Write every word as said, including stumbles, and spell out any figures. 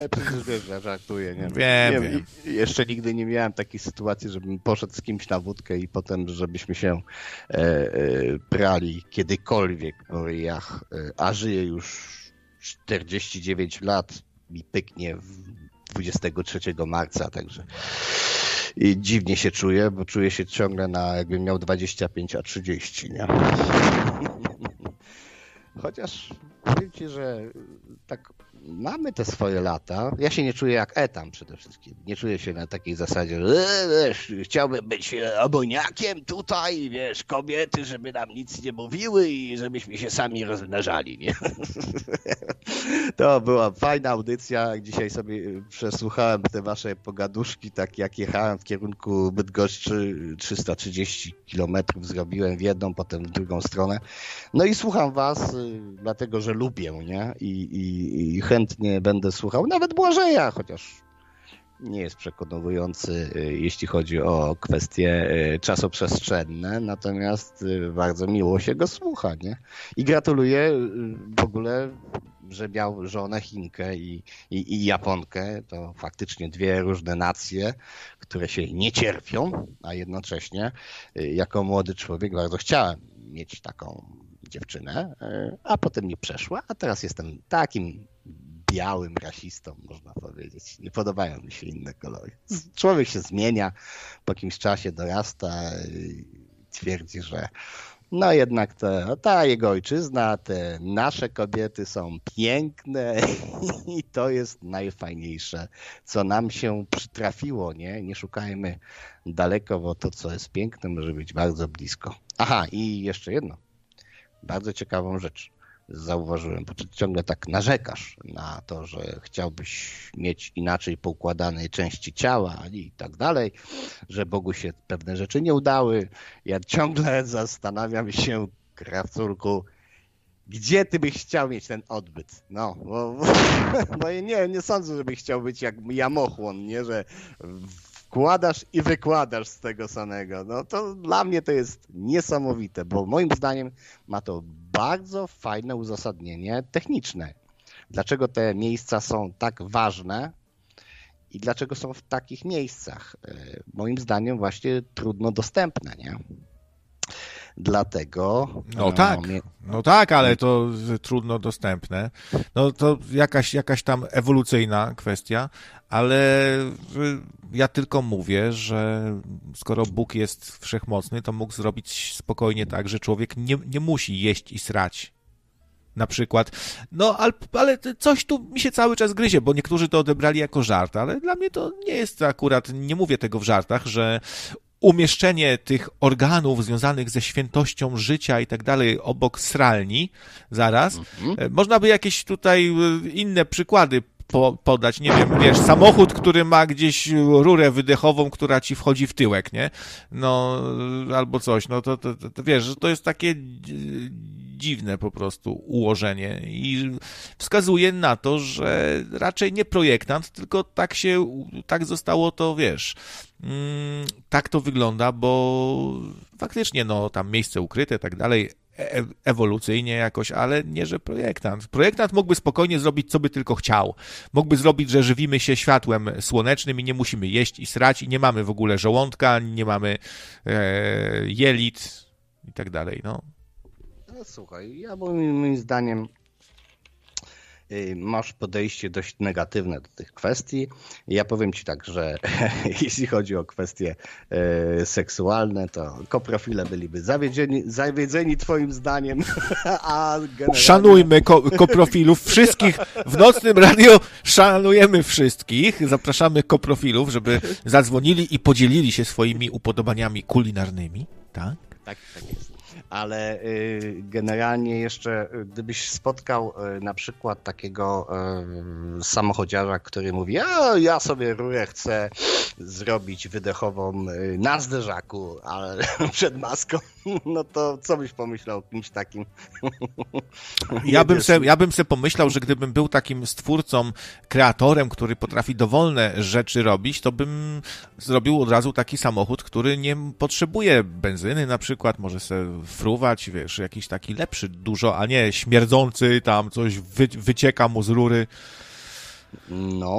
Przecież wiesz, ja żartuję, nie? Wiem, nie, wiem. Jeszcze nigdy nie miałem takiej sytuacji, żebym poszedł z kimś na wódkę i potem, żebyśmy się e, e, prali kiedykolwiek, bo ja e, a żyję już czterdzieści dziewięć lat i pyknie dwudziestego trzeciego marca, także i dziwnie się czuję, bo czuję się ciągle na jakbym miał dwadzieścia pięć a trzydzieści, nie? Chociaż powiem ci, że tak mamy te swoje lata. Ja się nie czuję jak Etam przede wszystkim. Nie czuję się na takiej zasadzie, że wiesz, chciałbym być obojniakiem tutaj, wiesz, kobiety, żeby nam nic nie mówiły i żebyśmy się sami rozmnażali, nie? To była fajna audycja. Dzisiaj sobie przesłuchałem te wasze pogaduszki, tak jak jechałem w kierunku Bydgoszczy, trzysta trzydzieści kilometrów zrobiłem w jedną, potem w drugą stronę. No i słucham was, dlatego że lubię, nie? I, i, i chętnie będę słuchał nawet Błażeja, chociaż nie jest przekonujący, jeśli chodzi o kwestie czasoprzestrzenne, natomiast bardzo miło się go słucha, nie? I gratuluję w ogóle, że miał żonę Chinkę i, i, i Japonkę. To faktycznie dwie różne nacje, które się nie cierpią, a jednocześnie jako młody człowiek bardzo chciałem mieć taką dziewczynę, a potem mi przeszła, a teraz jestem takim białym rasistą, można powiedzieć. Nie podobają mi się inne kolory. Człowiek się zmienia, po jakimś czasie dorasta i twierdzi, że no jednak to, ta jego ojczyzna, te nasze kobiety są piękne i to jest najfajniejsze, co nam się przytrafiło, nie? Nie szukajmy daleko, bo to, co jest piękne, może być bardzo blisko. Aha, i jeszcze jedno. Bardzo ciekawą rzecz zauważyłem, bo ty ciągle tak narzekasz na to, że chciałbyś mieć inaczej poukładane części ciała i tak dalej, że Bogu się pewne rzeczy nie udały. Ja ciągle zastanawiam się, krawcórku, gdzie ty byś chciał mieć ten odbyt? No, bo, bo nie, nie sądzę, żebyś chciał być jak jamochłon, nie, że wkładasz i wykładasz z tego samego. No to dla mnie to jest niesamowite, bo moim zdaniem ma to bardzo fajne uzasadnienie techniczne. Dlaczego te miejsca są tak ważne i dlaczego są w takich miejscach? Moim zdaniem właśnie trudno dostępne, nie? Dlatego... No tak, no tak, ale to trudno dostępne. No to jakaś, jakaś tam ewolucyjna kwestia, ale ja tylko mówię, że skoro Bóg jest wszechmocny, to mógł zrobić spokojnie tak, że człowiek nie, nie musi jeść i srać. Na przykład. No, ale, ale coś tu mi się cały czas gryzie, bo niektórzy to odebrali jako żart, ale dla mnie to nie jest akurat, nie mówię tego w żartach, że umieszczenie tych organów związanych ze świętością życia i tak dalej obok sralni zaraz. Mhm. Można by jakieś tutaj inne przykłady po, podać. Nie wiem, wiesz, samochód, który ma gdzieś rurę wydechową, która ci wchodzi w tyłek, nie? No, albo coś. No to, to, to, to wiesz, to jest takie dziwne po prostu ułożenie i wskazuje na to, że raczej nie projektant, tylko tak się, tak zostało to, wiesz, mm, tak to wygląda, bo faktycznie, no, tam miejsce ukryte, tak dalej, e- ewolucyjnie jakoś, ale nie, że projektant. Projektant mógłby spokojnie zrobić, co by tylko chciał. Mógłby zrobić, że żywimy się światłem słonecznym i nie musimy jeść i srać i nie mamy w ogóle żołądka, nie mamy e- jelit i tak dalej, no. No, słuchaj, ja moim, moim zdaniem y, masz podejście dość negatywne do tych kwestii. Ja powiem ci tak, że jeśli chodzi o kwestie y, seksualne, to koprofile byliby zawiedzieni, zawiedzeni twoim zdaniem, a generalnie... Szanujmy ko- koprofilów wszystkich w Nocnym Radio, szanujemy wszystkich, zapraszamy koprofilów, żeby zadzwonili i podzielili się swoimi upodobaniami kulinarnymi, tak? Tak, tak jest. Ale y, generalnie jeszcze, gdybyś spotkał y, na przykład takiego y, samochodziarza, który mówi, a ja sobie rurę chcę zrobić wydechową y, na zderzaku, ale przed maską, no to co byś pomyślał o kimś takim? Ja bym se, ja bym se pomyślał, że gdybym był takim stwórcą, kreatorem, który potrafi dowolne rzeczy robić, to bym zrobił od razu taki samochód, który nie potrzebuje benzyny na przykład, może se fruwać, wiesz, jakiś taki lepszy dużo, a nie śmierdzący, tam coś wy, wycieka mu z rury. No,